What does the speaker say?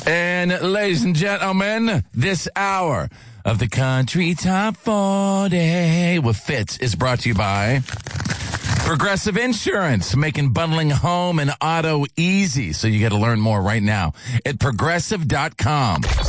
And ladies and gentlemen, this hour of the Country Top 40 with Fitz is brought to you by Progressive Insurance, making bundling home and auto easy. So you got to learn more right now at progressive.com.